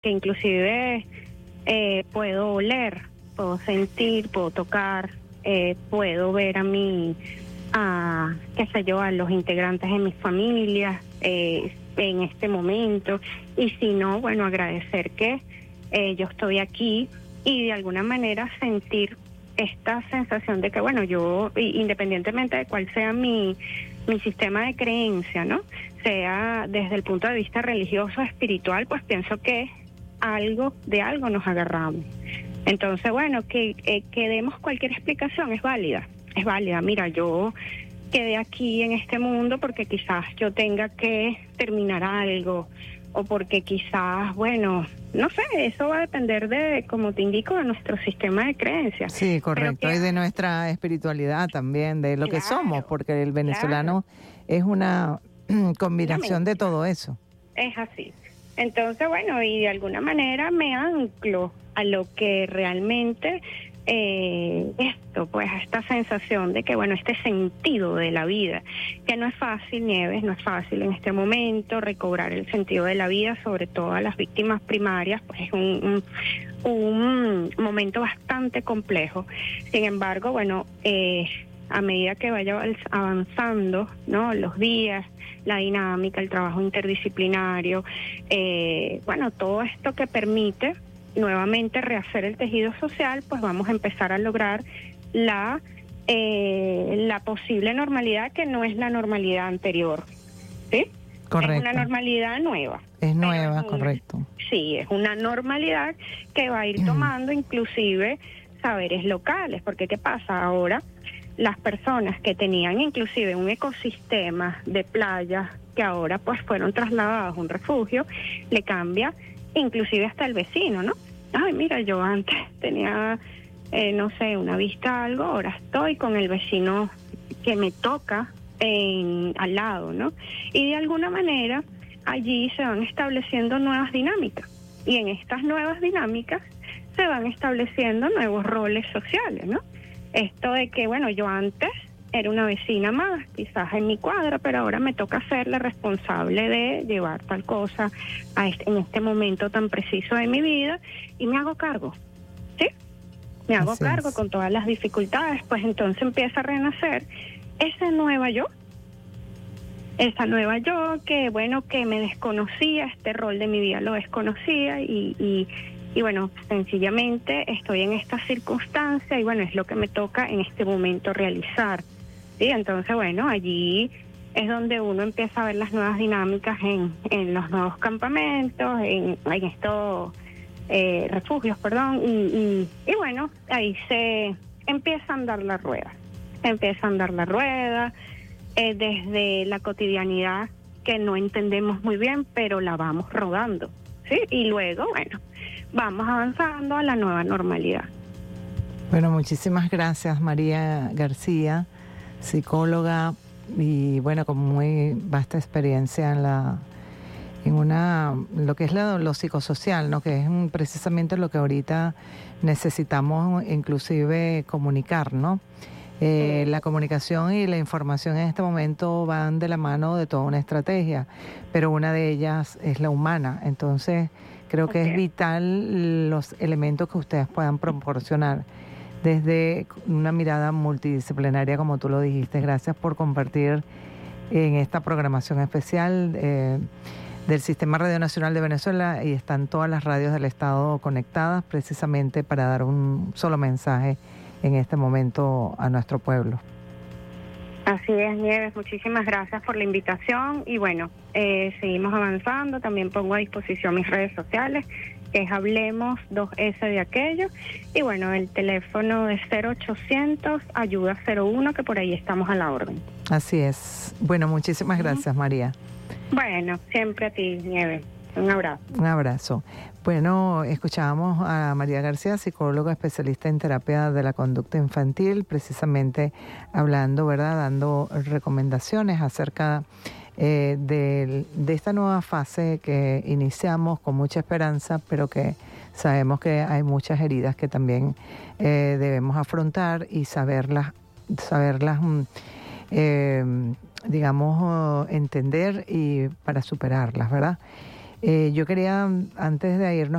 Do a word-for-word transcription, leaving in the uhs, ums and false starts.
que inclusive eh, puedo oler, puedo sentir, puedo tocar, eh, puedo ver a mí, a, qué sé yo, a los integrantes de mi familia eh, en este momento. Y si no, bueno, agradecer que eh, yo estoy aquí y de alguna manera sentir esta sensación de que, bueno, yo, independientemente de cuál sea mi, mi sistema de creencia, ¿no? Sea desde el punto de vista religioso, espiritual, pues pienso que algo, de algo nos agarramos. Entonces, bueno, que, eh, que demos cualquier explicación es válida, es válida. Mira, yo quedé aquí en este mundo porque quizás yo tenga que terminar algo, o porque quizás, bueno, no sé, eso va a depender de, como te indico, de nuestro sistema de creencias. Sí, correcto, que, y de nuestra espiritualidad también, de lo claro, que somos, porque el venezolano claro. es una combinación de todo eso. Es así. Entonces, bueno, y de alguna manera me anclo a lo que realmente eh, esto, pues a esta sensación de que, bueno, este sentido de la vida, que no es fácil, Nieves, no es fácil en este momento recobrar el sentido de la vida, sobre todo a las víctimas primarias, pues es un, un, un momento bastante complejo. Sin embargo, bueno, eh, a medida que vaya avanzando, ¿no?, los días, la dinámica, el trabajo interdisciplinario, eh, bueno, todo esto que permite nuevamente rehacer el tejido social, pues vamos a empezar a lograr la eh, la posible normalidad, que no es la normalidad anterior, ¿sí? Correcto. Es una normalidad nueva. Es nueva, es una, correcto. Sí, es una normalidad que va a ir tomando inclusive saberes locales, porque ¿qué pasa ahora? Las personas que tenían inclusive un ecosistema de playas, que ahora pues fueron trasladados a un refugio, le cambia inclusive hasta el vecino, ¿no? Ay, mira, yo antes tenía, eh, no sé, una vista a algo, ahora estoy con el vecino que me toca en, al lado, ¿no? Y de alguna manera allí se van estableciendo nuevas dinámicas, y en estas nuevas dinámicas se van estableciendo nuevos roles sociales, ¿no? Esto de que, bueno, yo antes era una vecina más, quizás en mi cuadra, pero ahora me toca ser la responsable de llevar tal cosa a este, en este momento tan preciso de mi vida, y me hago cargo, ¿sí? Me hago Así cargo es. con todas las dificultades, pues entonces empieza a renacer esa nueva yo, esa nueva yo que, bueno, que me desconocía, este rol de mi vida lo desconocía, y... y Y bueno, sencillamente estoy en esta circunstancia y bueno, es lo que me toca en este momento realizar. ¿Sí? Entonces, bueno, allí es donde uno empieza a ver las nuevas dinámicas en, en los nuevos campamentos, en, en estos eh, refugios, perdón, y, y, y bueno, ahí se empieza a andar la rueda. Empieza a andar la rueda eh, desde la cotidianidad que no entendemos muy bien, pero la vamos rodando, ¿sí? Y luego, bueno, vamos avanzando a la nueva normalidad. Bueno, muchísimas gracias, María García, psicóloga y bueno, con muy vasta experiencia en la en una lo que es lo, lo psicosocial, ¿no? Que es precisamente lo que ahorita necesitamos inclusive comunicar, ¿no? Eh, la comunicación y la información en este momento van de la mano de toda una estrategia, pero una de ellas es la humana. Entonces, creo que es vital los elementos que ustedes puedan proporcionar desde una mirada multidisciplinaria, como tú lo dijiste. Gracias por compartir en esta programación especial eh, del Sistema Radio Nacional de Venezuela, y están todas las radios del Estado conectadas precisamente para dar un solo mensaje en este momento a nuestro pueblo. Así es, Nieves, muchísimas gracias por la invitación y bueno, eh, seguimos avanzando. También pongo a disposición mis redes sociales, que es Hablemos dos ese de aquello, y bueno, el teléfono de cero ochocientos ayuda cero uno, que por ahí estamos a la orden. Así es. Bueno, muchísimas gracias, María. Bueno, siempre a ti, Nieves. Un abrazo. Un abrazo. Bueno, escuchábamos a María García, psicóloga especialista en terapia de la conducta infantil, precisamente hablando, ¿verdad?, dando recomendaciones acerca eh, de, de esta nueva fase que iniciamos con mucha esperanza, pero que sabemos que hay muchas heridas que también eh, debemos afrontar y saberlas, saberlas eh, digamos, entender y para superarlas, ¿verdad? Eh, yo quería, antes de irnos,